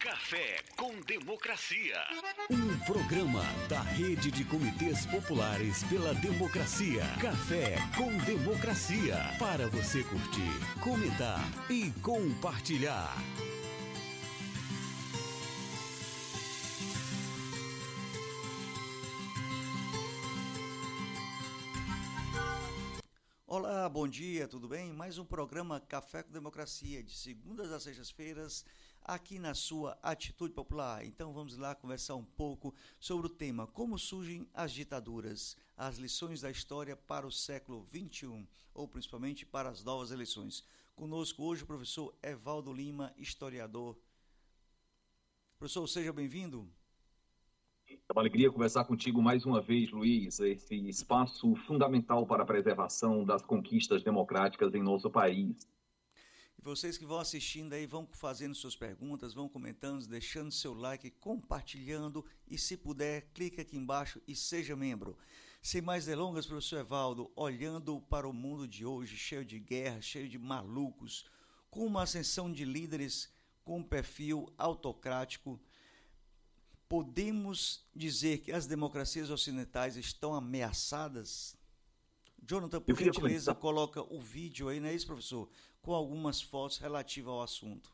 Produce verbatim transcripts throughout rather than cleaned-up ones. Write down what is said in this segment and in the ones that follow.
Café com Democracia. Um programa da Rede de Comitês Populares pela Democracia. Café com Democracia. Para você curtir, comentar e compartilhar. Olá, bom dia, tudo bem? Mais um programa Café com Democracia, de segundas a sextas-feiras, aqui na sua Atitude Popular. Então vamos lá conversar um pouco sobre o tema Como surgem as ditaduras, as lições da história para o século vinte e um, ou principalmente para as novas eleições. Conosco hoje o professor Evaldo Lima, historiador. Professor, seja bem-vindo. É uma alegria conversar contigo mais uma vez, Luiz, esse espaço fundamental para a preservação das conquistas democráticas em nosso país. E vocês que vão assistindo aí, vão fazendo suas perguntas, vão comentando, deixando seu like, compartilhando e, se puder, clique aqui embaixo e seja membro. Sem mais delongas, professor Evaldo, olhando para o mundo de hoje, cheio de guerra, cheio de malucos, com uma ascensão de líderes com um perfil autocrático, podemos dizer que as democracias ocidentais estão ameaçadas? Jonathan, por gentileza, coloca o vídeo aí, não é isso, professor? Com algumas fotos relativas ao assunto.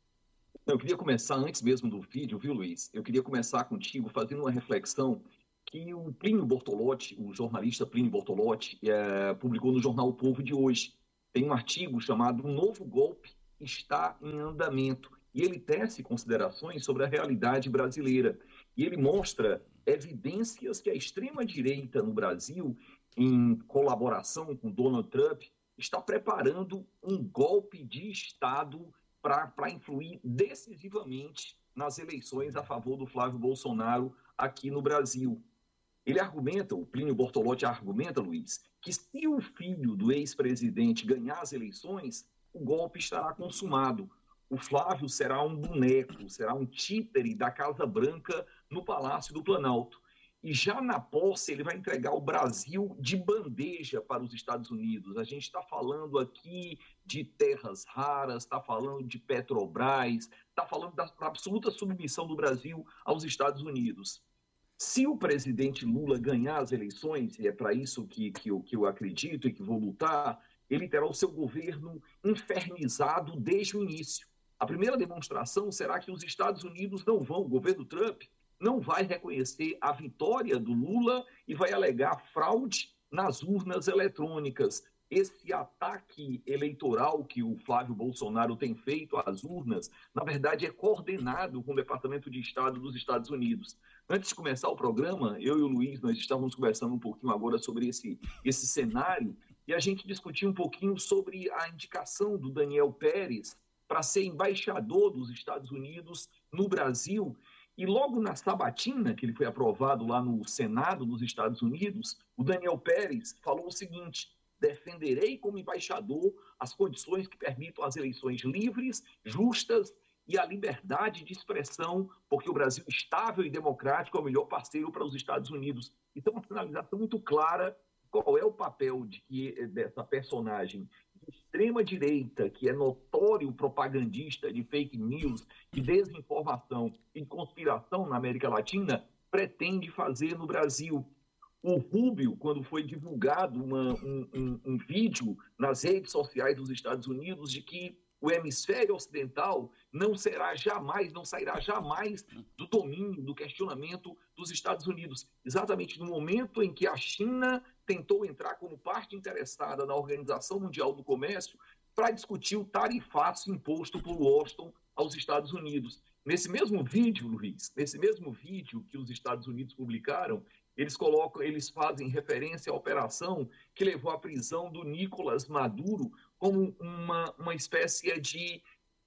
Eu queria começar, antes mesmo do vídeo, viu, Luiz? Eu queria começar contigo fazendo uma reflexão que o Plínio Bortolotti, o jornalista Plínio Bortolotti, é, publicou no jornal O Povo de hoje. Tem um artigo chamado "Um Novo Golpe Está em Andamento", e ele tece considerações sobre a realidade brasileira. E ele mostra evidências que a extrema-direita no Brasil, em colaboração com Donald Trump, está preparando um golpe de Estado para influir decisivamente nas eleições a favor do Flávio Bolsonaro aqui no Brasil. Ele argumenta, o Plínio Bortolotti argumenta, Luiz, que se o filho do ex-presidente ganhar as eleições, o golpe estará consumado. O Flávio será um boneco, será um títere da Casa Branca no Palácio do Planalto. E já na posse ele vai entregar o Brasil de bandeja para os Estados Unidos. A gente está falando aqui de terras raras, está falando de Petrobras, está falando da absoluta submissão do Brasil aos Estados Unidos. Se o presidente Lula ganhar as eleições, e é para isso que, que, eu, que eu acredito e que vou lutar, ele terá o seu governo infernizado desde o início. A primeira demonstração será que os Estados Unidos não vão, o governo Trump não vai reconhecer a vitória do Lula e vai alegar fraude nas urnas eletrônicas. Esse ataque eleitoral que o Flávio Bolsonaro tem feito às urnas, na verdade, é coordenado com o Departamento de Estado dos Estados Unidos. Antes de começar o programa, eu e o Luiz, nós estávamos conversando um pouquinho agora sobre esse, esse cenário e a gente discutiu um pouquinho sobre a indicação do Daniel Pérez para ser embaixador dos Estados Unidos no Brasil. E logo na sabatina, que ele foi aprovado lá no Senado dos Estados Unidos, o Daniel Pérez falou o seguinte: defenderei como embaixador as condições que permitam as eleições livres, justas e a liberdade de expressão, porque o Brasil estável e democrático é o melhor parceiro para os Estados Unidos. Então, uma sinalização muito clara qual é o papel de que, dessa personagem de extrema-direita, que é notório propagandista de fake news, de desinformação e de conspiração na América Latina, pretende fazer no Brasil. O Rubio, quando foi divulgado uma, um, um, um vídeo nas redes sociais dos Estados Unidos de que o hemisfério ocidental não será jamais, não sairá jamais do domínio, do questionamento dos Estados Unidos. Exatamente no momento em que a China tentou entrar como parte interessada na Organização Mundial do Comércio para discutir o tarifaço imposto por Washington aos Estados Unidos. Nesse mesmo vídeo, Luiz, nesse mesmo vídeo que os Estados Unidos publicaram, eles colocam, eles fazem referência à operação que levou à prisão do Nicolás Maduro como uma, uma espécie de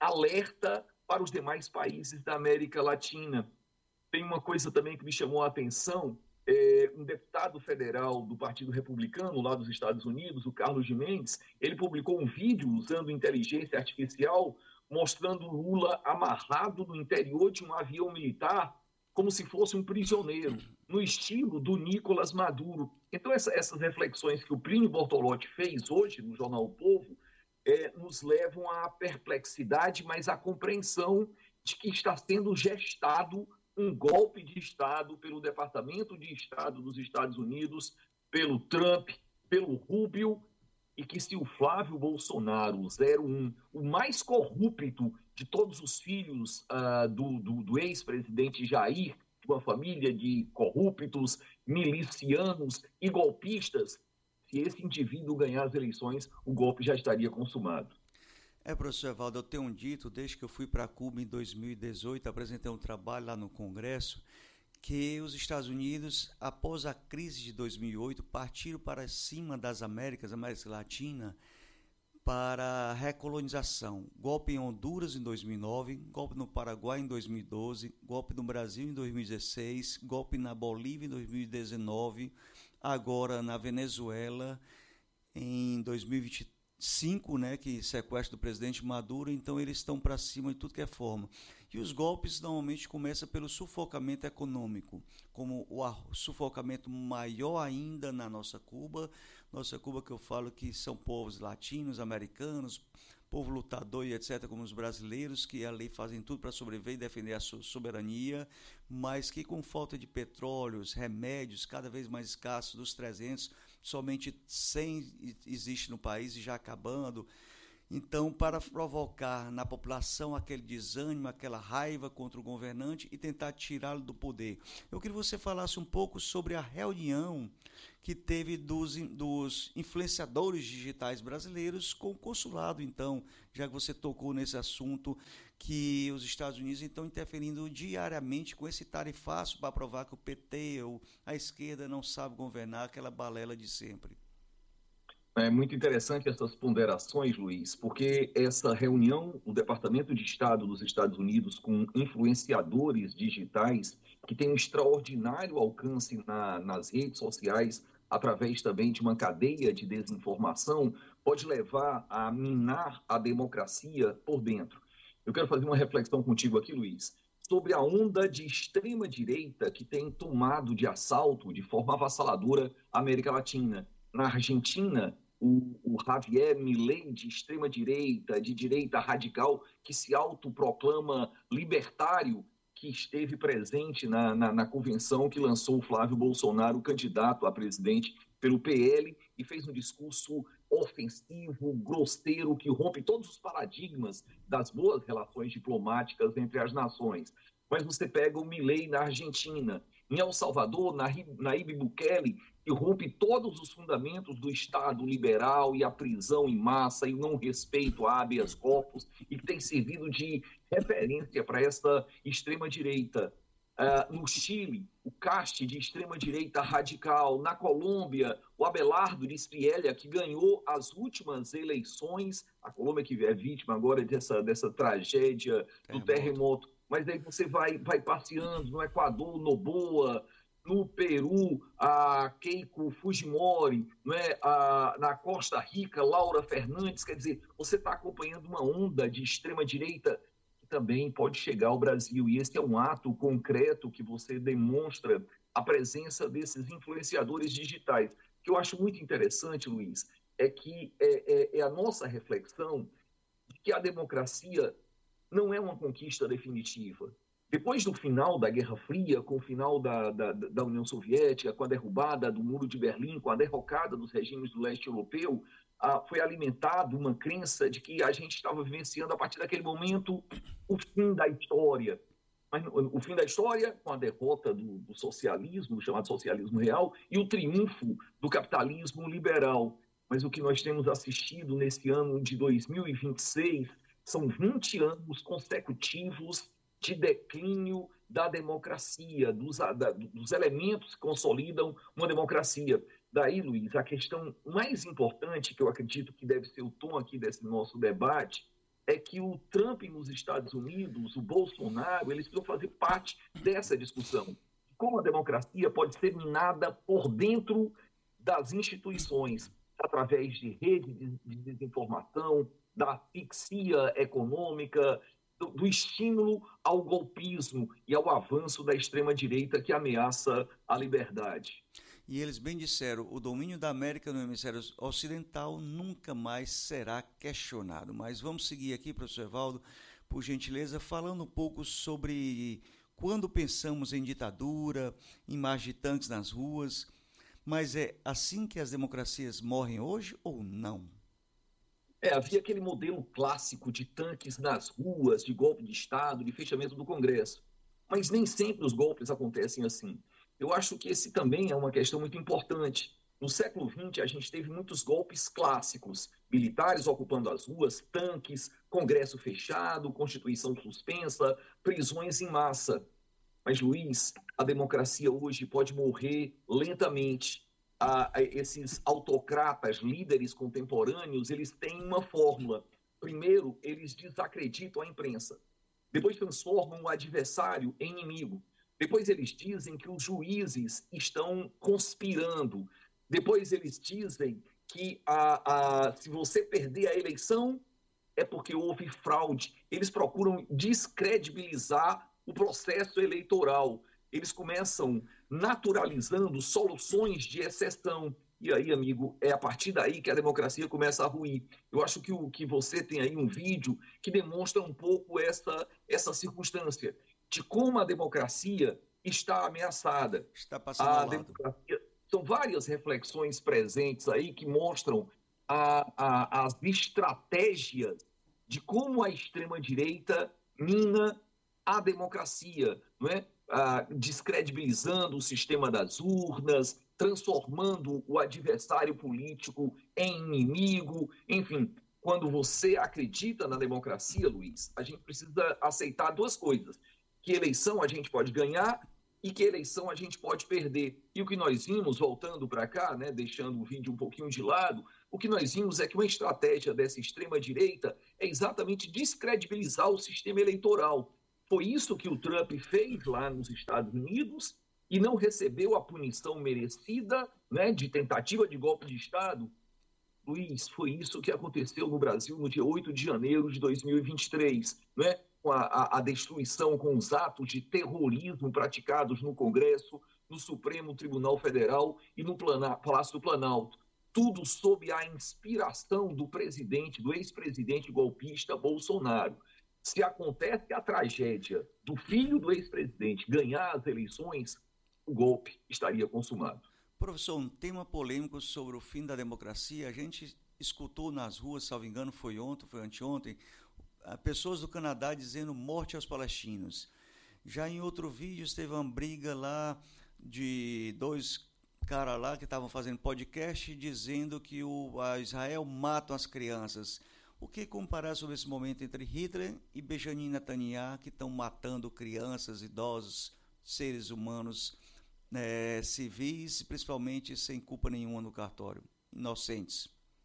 alerta para os demais países da América Latina. Tem uma coisa também que me chamou a atenção, é, um deputado federal do Partido Republicano lá dos Estados Unidos, o Carlos Gimenez, ele publicou um vídeo usando inteligência artificial mostrando Lula amarrado no interior de um avião militar como se fosse um prisioneiro, no estilo do Nicolás Maduro. Então, essa, essas reflexões que o Plínio Bortolotti fez hoje no jornal O Povo é, nos levam à perplexidade, mas à compreensão de que está sendo gestado um golpe de Estado pelo Departamento de Estado dos Estados Unidos, pelo Trump, pelo Rubio, e que se o Flávio Bolsonaro, o zero um, o mais corrupto de todos os filhos uh, do, do, do ex-presidente Jair, de uma família de corruptos, milicianos e golpistas, se esse indivíduo ganhar as eleições, o golpe já estaria consumado. É, professor Evaldo, eu tenho dito, desde que eu fui para Cuba em dois mil e dezoito, apresentei um trabalho lá no Congresso, que os Estados Unidos, após a crise de dois mil e oito, partiram para cima das Américas, América Latina, para a recolonização. Golpe em Honduras em dois mil e nove, golpe no Paraguai em dois mil e doze, golpe no Brasil em dois mil e dezesseis, golpe na Bolívia em dois mil e dezenove, agora na Venezuela em dois mil e vinte e cinco, né, que sequestro do presidente Maduro. Então eles estão para cima de tudo que é forma. E os golpes normalmente começam pelo sufocamento econômico, como o sufocamento maior ainda na nossa Cuba, nossa Cuba que eu falo que são povos latinos, americanos, povo lutador e etcétera, como os brasileiros, que ali fazem tudo para sobreviver e defender a sua soberania, mas que com falta de petróleos, remédios cada vez mais escassos, dos trezentos, somente cem existe no país e já acabando. Então, para provocar na população aquele desânimo, aquela raiva contra o governante e tentar tirá-lo do poder. Eu queria que você falasse um pouco sobre a reunião que teve dos, dos influenciadores digitais brasileiros com o consulado, então, já que você tocou nesse assunto, que os Estados Unidos estão interferindo diariamente com esse tarifaço para provar que o P T ou a esquerda não sabe governar, aquela balela de sempre. É muito interessante essas ponderações, Luiz, porque essa reunião do Departamento de Estado dos Estados Unidos com influenciadores digitais, que tem um extraordinário alcance na, nas redes sociais, através também de uma cadeia de desinformação, pode levar a minar a democracia por dentro. Eu quero fazer uma reflexão contigo aqui, Luiz, sobre a onda de extrema-direita que tem tomado de assalto, de forma avassaladora, a América Latina. Na Argentina, o, o Javier Milei, de extrema-direita, de direita radical, que se autoproclama libertário, que esteve presente na, na, na convenção que lançou o Flávio Bolsonaro, candidato a presidente pelo P L, e fez um discurso ofensivo, grosseiro, que rompe todos os paradigmas das boas relações diplomáticas entre as nações. Mas você pega o Milei na Argentina, em El Salvador, Nayib Bukele, que rompe todos os fundamentos do Estado liberal e a prisão em massa e o não respeito a habeas corpus, e que tem servido de referência para essa extrema-direita. Uh, no Chile, o Caste, de extrema-direita radical. Na Colômbia, o Abelardo de Estrella, que ganhou as últimas eleições. A Colômbia que é vítima agora dessa, dessa tragédia do terremoto. terremoto. Mas aí você vai, vai passeando no Equador, Noboa, no Peru, a Keiko Fujimori, não é? a, na Costa Rica, Laura Fernandes. Quer dizer, você está acompanhando uma onda de extrema-direita que também pode chegar ao Brasil. E esse é um ato concreto que você demonstra a presença desses influenciadores digitais. O que eu acho muito interessante, Luiz, é que é, é, é a nossa reflexão de que a democracia não é uma conquista definitiva. Depois do final da Guerra Fria, com o final da, da, da União Soviética, com a derrubada do Muro de Berlim, com a derrocada dos regimes do leste europeu, ah, foi alimentada uma crença de que a gente estava vivenciando, a partir daquele momento, o fim da história. Mas o fim da história com a derrota do, do socialismo, chamado socialismo real, e o triunfo do capitalismo liberal. Mas o que nós temos assistido nesse ano de dois mil e vinte e seis são vinte anos consecutivos de declínio da democracia, dos, da, dos elementos que consolidam uma democracia. Daí, Luiz, a questão mais importante, que eu acredito que deve ser o tom aqui desse nosso debate, é que o Trump nos Estados Unidos, o Bolsonaro, eles precisam fazer parte dessa discussão. Como a democracia pode ser minada por dentro das instituições, através de redes de desinformação, da asfixia econômica, do, do estímulo ao golpismo e ao avanço da extrema-direita que ameaça a liberdade. E eles bem disseram, o domínio da América no hemisfério ocidental nunca mais será questionado. Mas vamos seguir aqui, professor Evaldo, por gentileza, falando um pouco sobre quando pensamos em ditadura, em marcha de tanques nas ruas, mas é assim que as democracias morrem hoje ou não? É, havia aquele modelo clássico de tanques nas ruas, de golpe de Estado, de fechamento do Congresso. Mas nem sempre os golpes acontecem assim. Eu acho que esse também é uma questão muito importante. No século vinte, a gente teve muitos golpes clássicos, militares ocupando as ruas, tanques, Congresso fechado, Constituição suspensa, prisões em massa. Mas, Luiz, a democracia hoje pode morrer lentamente. Ah, esses autocratas, líderes contemporâneos, eles têm uma fórmula. Primeiro, eles desacreditam a imprensa. Depois transformam o adversário em inimigo. Depois eles dizem que os juízes estão conspirando. Depois eles dizem que a, a, se você perder a eleição é porque houve fraude. Eles procuram descredibilizar o processo eleitoral. Eles começam naturalizando soluções de exceção. E aí, amigo, é a partir daí que a democracia começa a ruir. Eu acho que, o, que você tem aí um vídeo que demonstra um pouco essa, essa circunstância de como a democracia está ameaçada. Está passando a ao lado. Democracia, são várias reflexões presentes aí que mostram a, a, as estratégias de como a extrema-direita mina a democracia, não é? Ah, descredibilizando o sistema das urnas, transformando o adversário político em inimigo. Enfim, quando você acredita na democracia, Luiz, a gente precisa aceitar duas coisas: que eleição a gente pode ganhar e que eleição a gente pode perder. E o que nós vimos, voltando para cá, né, deixando o vídeo um pouquinho de lado, o que nós vimos é que uma estratégia dessa extrema-direita é exatamente descredibilizar o sistema eleitoral. Foi isso que o Trump fez lá nos Estados Unidos e não recebeu a punição merecida, né, de tentativa de golpe de Estado. Luiz, foi isso que aconteceu no Brasil no dia oito de janeiro de dois mil e vinte e três, né, com a, a, a destruição, com os atos de terrorismo praticados no Congresso, no Supremo Tribunal Federal e no Plana, Palácio do Planalto. Tudo sob a inspiração do presidente, do ex-presidente golpista Bolsonaro. Se acontece a tragédia do filho do ex-presidente ganhar as eleições, o golpe estaria consumado. Professor, um tema polêmico sobre o fim da democracia. A gente escutou nas ruas, salvo engano, foi ontem, foi anteontem, pessoas do Canadá dizendo morte aos palestinos. Já em outro vídeo teve uma briga lá de dois caras lá que estavam fazendo podcast dizendo que o a Israel mata as crianças. O que comparar sobre esse momento entre Hitler e Benjamin Netanyahu, que estão matando crianças, idosos, seres humanos, é, civis, principalmente sem culpa nenhuma no cartório, inocentes?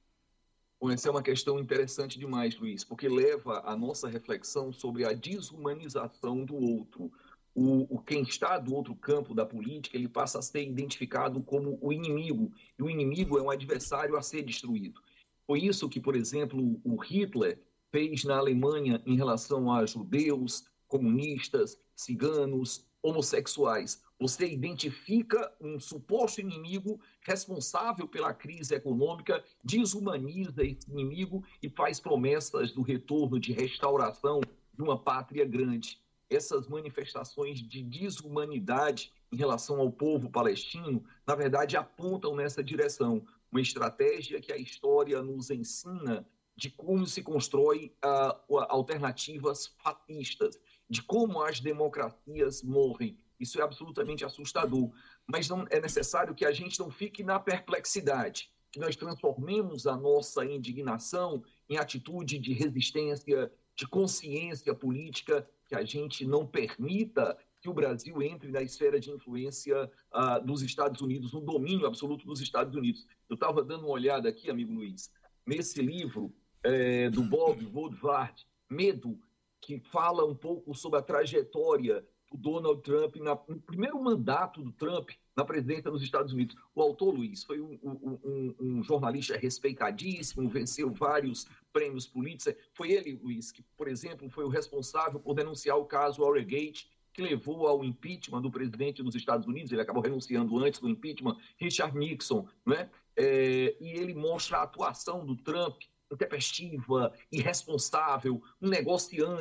Bom, essa é uma questão interessante demais, Luiz, porque leva a nossa reflexão sobre a desumanização do outro. O, o quem está do outro campo da política, ele passa a ser identificado como o inimigo, e o inimigo é um adversário a ser destruído. Foi isso que, por exemplo, o Hitler fez na Alemanha em relação a judeus, comunistas, ciganos, homossexuais. Você identifica um suposto inimigo responsável pela crise econômica, desumaniza esse inimigo e faz promessas do retorno de restauração de uma pátria grande. Essas manifestações de desumanidade em relação ao povo palestino, na verdade, apontam nessa direção. Uma estratégia que a história nos ensina de como se constrói uh, alternativas fascistas, de como as democracias morrem. Isso é absolutamente assustador. Mas não, é necessário que a gente não fique na perplexidade, que nós transformemos a nossa indignação em atitude de resistência, de consciência política, que a gente não permita que o Brasil entre na esfera de influência uh, dos Estados Unidos, no domínio absoluto dos Estados Unidos. Eu estava dando uma olhada aqui, amigo Luiz, nesse livro é, do Bob Woodward, Medo, que fala um pouco sobre a trajetória do Donald Trump, na, no primeiro mandato do Trump na presidência dos Estados Unidos. O autor, Luiz, foi um, um, um jornalista respeitadíssimo, venceu vários prêmios Pulitzer. Foi ele, Luiz, que, por exemplo, foi o responsável por denunciar o caso Watergate, que levou ao impeachment do presidente dos Estados Unidos. Ele acabou renunciando antes do impeachment, Richard Nixon, né? É, e ele mostra a atuação do Trump intempestiva, irresponsável, um negociante,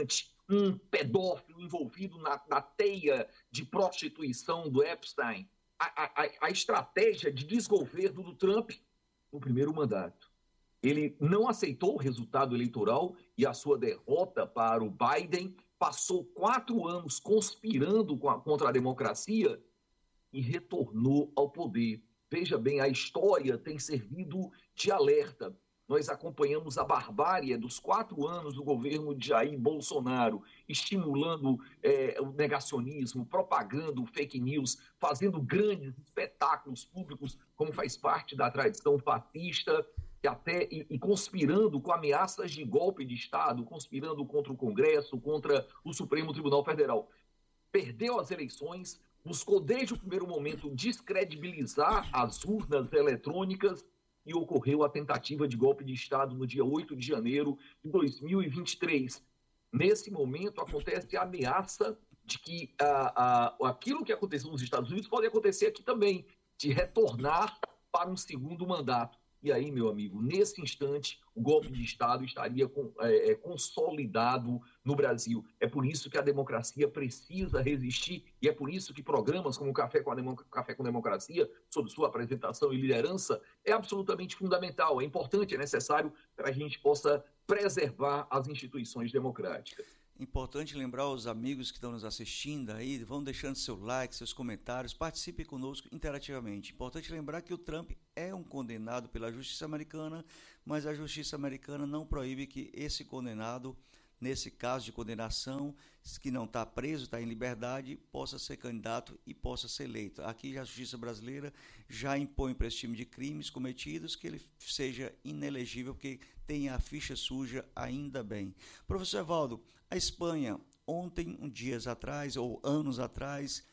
um pedófilo envolvido na, na teia de prostituição do Epstein, a, a, a estratégia de desgoverno do Trump no primeiro mandato. Ele não aceitou o resultado eleitoral e a sua derrota para o Biden, passou quatro anos conspirando com a, contra a democracia e retornou ao poder. Veja bem, a história tem servido de alerta. Nós acompanhamos a barbárie dos quatro anos do governo de Jair Bolsonaro, estimulando é, o negacionismo, propagando fake news, fazendo grandes espetáculos públicos, como faz parte da tradição fascista, e, até, e, e conspirando com ameaças de golpe de Estado, conspirando contra o Congresso, contra o Supremo Tribunal Federal. Perdeu as eleições, buscou desde o primeiro momento descredibilizar as urnas eletrônicas e ocorreu a tentativa de golpe de Estado no dia oito de janeiro de dois mil e vinte e três. Nesse momento, acontece a ameaça de que ah, ah, aquilo que aconteceu nos Estados Unidos pode acontecer aqui também, de retornar para um segundo mandato. E aí, meu amigo, nesse instante, o golpe de Estado estaria com, é, consolidado no Brasil. É por isso que a democracia precisa resistir e é por isso que programas como o Café com, a Demo- Café com Democracia, sob sua apresentação e liderança, é absolutamente fundamental, é importante, é necessário para a gente possa preservar as instituições democráticas. Importante lembrar aos amigos que estão nos assistindo aí, vão deixando seu like, seus comentários, participe conosco interativamente. Importante lembrar que o Trump é um condenado pela justiça americana, mas a justiça americana não proíbe que esse condenado, nesse caso de condenação, que não está preso, está em liberdade, possa ser candidato e possa ser eleito. Aqui a justiça brasileira já impõe para esse time de crimes cometidos que ele seja inelegível, porque tem a ficha suja, ainda bem. Professor Evaldo, a Espanha, ontem, um dias atrás, ou anos atrás,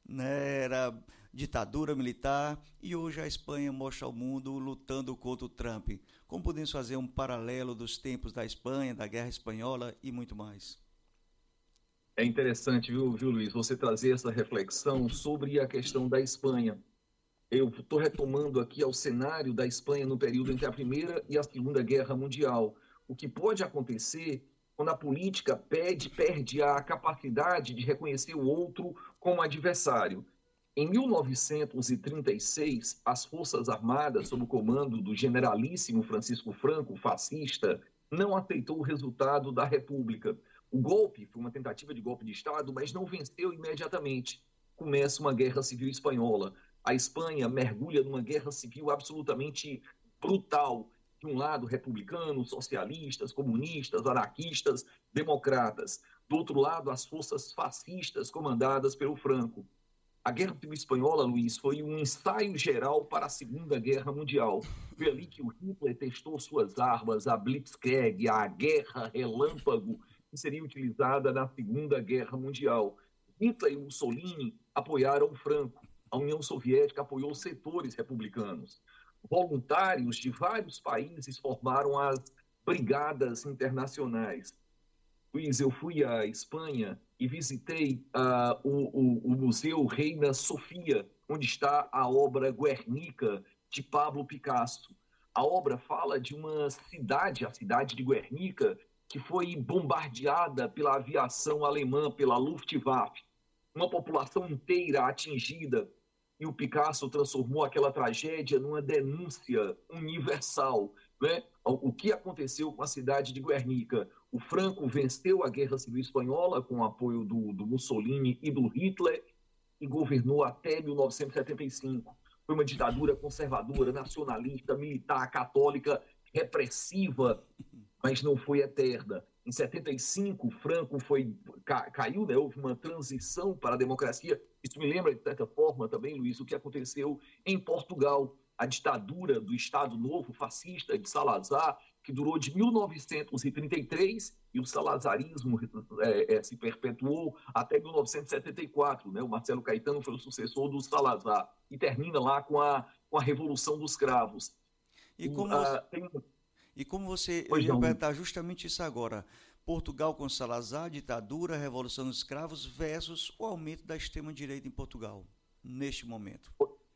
né, era ditadura militar, e hoje a Espanha mostra ao mundo lutando contra o Trump. Como podemos fazer um paralelo dos tempos da Espanha, da Guerra Espanhola e muito mais? É interessante, viu, viu, Luiz, você trazer essa reflexão sobre a questão da Espanha. Eu estou retomando aqui ao cenário da Espanha no período entre a Primeira e a Segunda Guerra Mundial. O que pode acontecer quando a política pede, perde a capacidade de reconhecer o outro como adversário. Em mil novecentos e trinta e seis, as Forças Armadas, sob o comando do generalíssimo Francisco Franco, fascista, não aceitou o resultado da República. O golpe foi uma tentativa de golpe de Estado, mas não venceu imediatamente. Começa uma guerra civil espanhola. A Espanha mergulha numa guerra civil absolutamente brutal. De um lado, republicanos, socialistas, comunistas, anarquistas, democratas. Do outro lado, as forças fascistas comandadas pelo Franco. A Guerra Civil Espanhola, Luiz, foi um ensaio geral para a Segunda Guerra Mundial. Foi ali que o Hitler testou suas armas, a Blitzkrieg, a Guerra Relâmpago, que seria utilizada na Segunda Guerra Mundial. Hitler e Mussolini apoiaram o Franco. A União Soviética apoiou setores republicanos. Voluntários de vários países formaram as brigadas internacionais. Luiz, eu fui à Espanha e visitei uh, o, o, o Museu Reina Sofia, onde está a obra Guernica, de Pablo Picasso. A obra fala de uma cidade, a cidade de Guernica, que foi bombardeada pela aviação alemã, pela Luftwaffe. Uma população inteira atingida. E o Picasso transformou aquela tragédia numa denúncia universal, né? O que aconteceu com a cidade de Guernica? O Franco venceu a Guerra Civil Espanhola com o apoio do, do Mussolini e do Hitler e governou até mil novecentos e setenta e cinco. Foi uma ditadura conservadora, nacionalista, militar, católica, repressiva, mas não foi eterna. Em setenta e cinco, Franco foi, ca, caiu, né? Houve uma transição para a democracia. Isso me lembra, de certa forma, também, Luiz, o que aconteceu em Portugal. A ditadura do Estado Novo fascista de Salazar, que durou de mil novecentos e trinta e três, e o salazarismo é, é, se perpetuou até mil novecentos e setenta e quatro. Né? O Marcelo Caetano foi o sucessor do Salazar. E termina lá com a, com a Revolução dos Cravos. E como... Uh, tem... E como você, pois eu ia não. perguntar justamente isso agora, Portugal com Salazar, ditadura, Revolução dos Escravos versus o aumento da extrema-direita em Portugal, neste momento.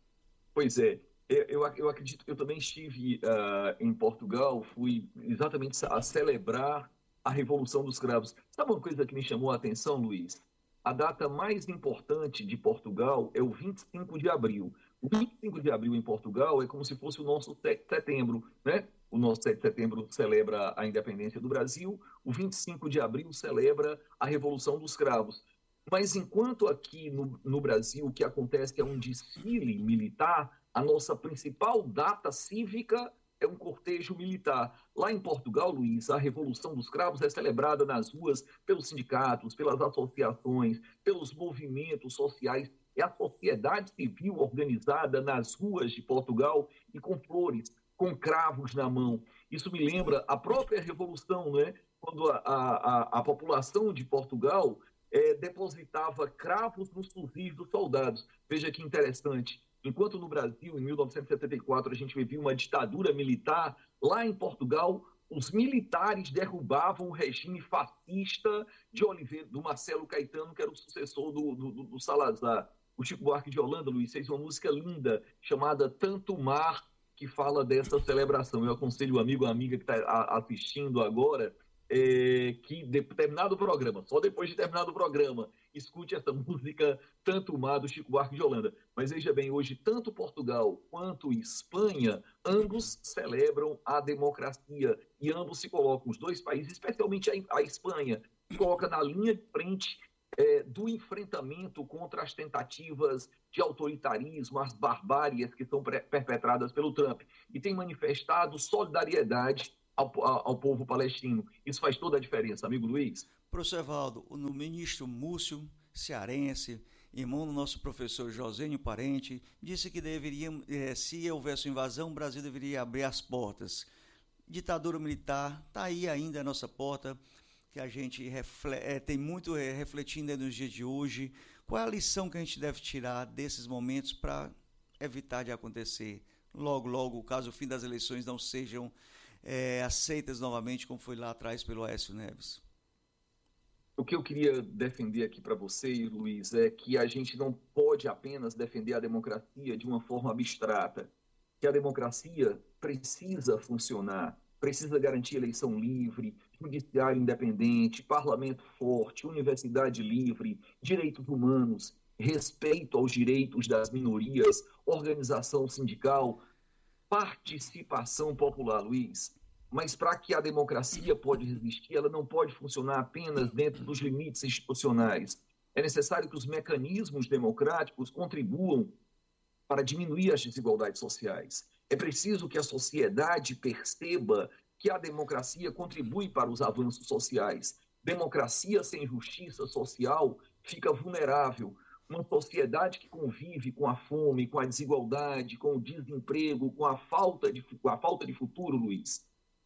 Pois é, eu, eu acredito que eu também estive uh, em Portugal, fui exatamente a celebrar a Revolução dos Cravos. Sabe uma coisa que me chamou a atenção, Luiz? A data mais importante de Portugal é o vinte e cinco de abril. O vinte e cinco de abril em Portugal é como se fosse o nosso sete de setembro, né? O nosso sete de setembro celebra a independência do Brasil, o vinte e cinco de abril celebra a Revolução dos Cravos. Mas enquanto aqui no, no Brasil o que acontece é um desfile militar, a nossa principal data cívica é um cortejo militar. Lá em Portugal, Luiz, a Revolução dos Cravos é celebrada nas ruas pelos sindicatos, pelas associações, pelos movimentos sociais. É a sociedade civil organizada nas ruas de Portugal e com flores, com cravos na mão. Isso me lembra a própria Revolução, né? Quando a, a, a população de Portugal é, depositava cravos nos fuzis dos soldados. Veja que interessante. Enquanto no Brasil, em mil novecentos e setenta e quatro, a gente vivia uma ditadura militar, lá em Portugal, os militares derrubavam o regime fascista de Oliveira, do Marcelo Caetano, que era o sucessor do, do, do Salazar. O Chico Buarque de Holanda, Luiz, fez uma música linda chamada Tanto Mar, que fala dessa celebração. Eu aconselho o amigo ou amiga que está assistindo agora, é, que de terminado o programa, só depois de terminado o programa, escute essa música Tanto Mar, do Chico Buarque de Holanda. Mas veja bem, hoje tanto Portugal quanto Espanha, ambos celebram a democracia e ambos se colocam, os dois países, especialmente a, a Espanha, se coloca na linha de frente é, do enfrentamento contra as tentativas de autoritarismo, as barbáries que são perpetradas pelo Trump, e tem manifestado solidariedade ao, ao, ao povo palestino. Isso faz toda a diferença, amigo Luiz. Professor Evaldo, o ministro Múcio, cearense, irmão do nosso professor Josênio Parente, disse que deveria, eh, se houvesse invasão, o Brasil deveria abrir as portas. Ditadura militar, está aí ainda a nossa porta, que a gente reflete, é, tem muito é, refletindo nos dias de hoje. Qual é a lição que a gente deve tirar desses momentos para evitar de acontecer logo, logo, caso o fim das eleições não sejam é, aceitas novamente, como foi lá atrás pelo Aécio Neves? O que eu queria defender aqui para você, Luiz, é que a gente não pode apenas defender a democracia de uma forma abstrata, que a democracia precisa funcionar, precisa garantir eleição livre, judiciário independente, parlamento forte, universidade livre, direitos humanos, respeito aos direitos das minorias, organização sindical, participação popular, Luiz. Mas para que a democracia pode existir, ela não pode funcionar apenas dentro dos limites institucionais. É necessário que os mecanismos democráticos contribuam para diminuir as desigualdades sociais. É preciso que a sociedade perceba que a democracia contribui para os avanços sociais. Democracia sem justiça social fica vulnerável. Uma sociedade que convive com a fome, com a desigualdade, com o desemprego, com a falta de, com a falta de futuro, Luiz,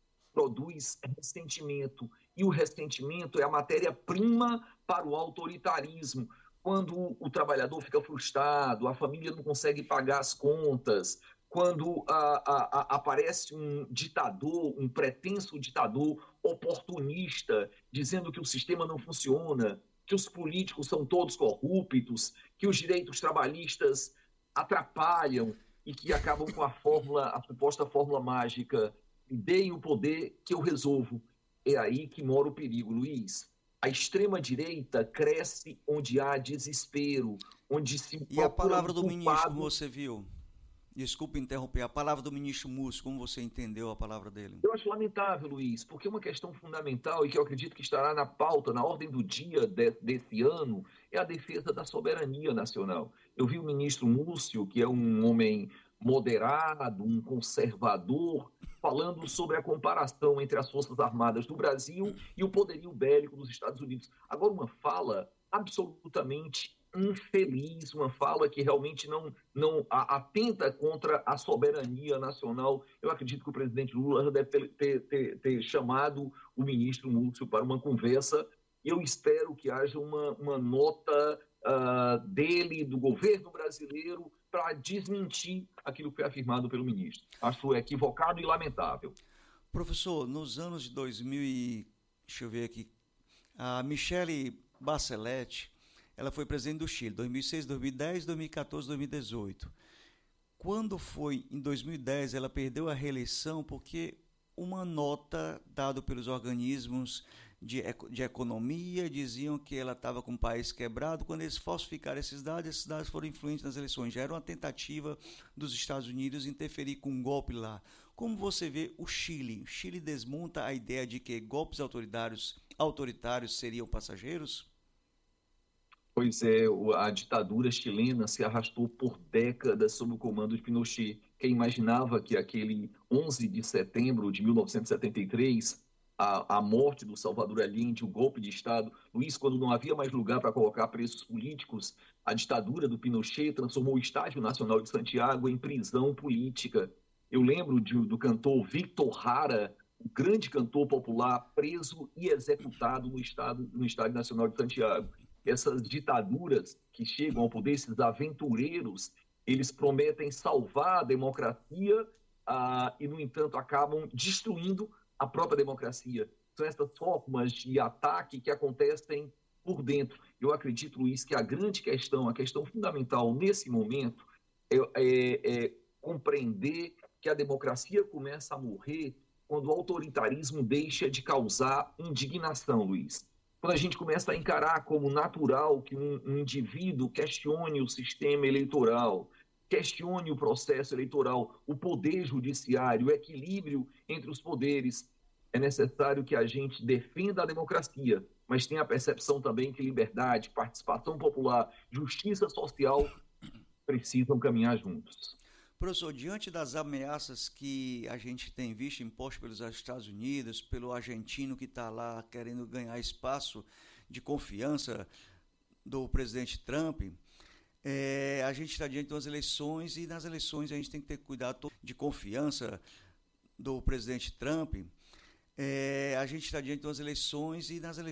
produz ressentimento. E o ressentimento é a matéria-prima para o autoritarismo. Quando o trabalhador fica frustrado, a família não consegue pagar as contas, quando a, a, a, aparece um ditador, um pretenso ditador oportunista, dizendo que o sistema não funciona, que os políticos são todos corruptos, que os direitos trabalhistas atrapalham e que acabam com a fórmula, a suposta fórmula mágica, deem o poder que eu resolvo. É aí que mora o perigo, Luiz. A extrema-direita cresce onde há desespero, onde se E a palavra do ministro, como você viu? Desculpe interromper, a palavra do ministro Múcio, como você entendeu a palavra dele? Eu acho lamentável, Luiz, porque uma questão fundamental e que eu acredito que estará na pauta, na ordem do dia de, desse ano, é a defesa da soberania nacional. Eu vi o ministro Múcio, que é um homem moderado, um conservador, falando sobre a comparação entre as Forças Armadas do Brasil e o poderio bélico dos Estados Unidos. Agora, uma fala absolutamente infeliz, uma fala que realmente não, não atenta contra a soberania nacional. Eu acredito que o presidente Lula já deve ter, ter, ter, ter chamado o ministro Múcio para uma conversa. Eu espero que haja uma, uma nota uh, dele, do governo brasileiro, para desmentir aquilo que foi afirmado pelo ministro. Acho equivocado e lamentável. Professor, nos anos de dois mil e... Deixa eu ver aqui. A Michelle Bachelet, ela foi presidente do Chile, dois mil e seis, dois mil e dez, dois mil e quatorze, dois mil e dezoito. Quando foi em dois mil e dez, ela perdeu a reeleição porque uma nota dada pelos organismos de, de economia, diziam que ela estava com o país quebrado. Quando eles falsificaram esses dados, esses dados foram influentes nas eleições. Já era uma tentativa dos Estados Unidos interferir com um golpe lá. Como você vê o Chile? O Chile desmonta a ideia de que golpes autoritários, autoritários seriam passageiros? Pois é, a ditadura chilena se arrastou por décadas sob o comando de Pinochet. Quem imaginava que aquele onze de setembro de mil novecentos e setenta e três, a, a morte do Salvador Allende, o golpe de Estado, Luiz, quando não havia mais lugar para colocar presos políticos, a ditadura do Pinochet transformou o Estádio Nacional de Santiago em prisão política. Eu lembro de, do cantor Victor Jara, o grande cantor popular, preso e executado no, estado, no Estádio Nacional de Santiago. Essas ditaduras que chegam ao poder, esses aventureiros, eles prometem salvar a democracia ah, e, no entanto, acabam destruindo a própria democracia. São essas formas de ataque que acontecem por dentro. Eu acredito, Luiz, que a grande questão, a questão fundamental nesse momento é, é, é compreender que a democracia começa a morrer quando o autoritarismo deixa de causar indignação, Luiz. Quando a gente começa a encarar como natural que um, um indivíduo questione o sistema eleitoral, questione o processo eleitoral, o poder judiciário, o equilíbrio entre os poderes, é necessário que a gente defenda a democracia, mas tenha a percepção também que liberdade, participação popular, justiça social precisam caminhar juntos. Professor, diante das ameaças que a gente tem visto impostas pelos Estados Unidos, pelo argentino que está lá querendo ganhar espaço de confiança do presidente Trump, é, a gente está diante das eleições e nas eleições a gente tem que ter cuidado de confiança do presidente Trump. É, a gente está diante das eleições e nas eleições